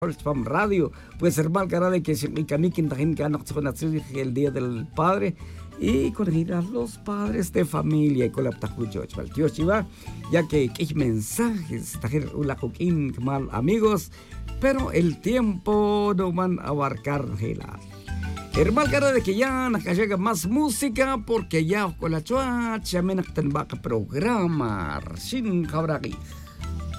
Spam Radio. Pues hermano, cara de que si kami kintahin ka anak el Día del Padre y con los padres de familia y con la George Valtios Chiva, ya que hay mensajes, tajir ulakukin mal amigos, pero el tiempo no van a abarcar hela. Hermano, cara de que ya llega más música porque ya con la chua, ya me programa sin cabraqui.